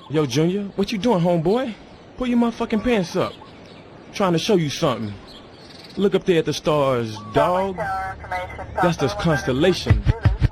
Yo, Junior, what you doing, homeboy? Pull your motherfucking pants up. Trying to show you something. Look up there at the stars, dog. That's the constellation.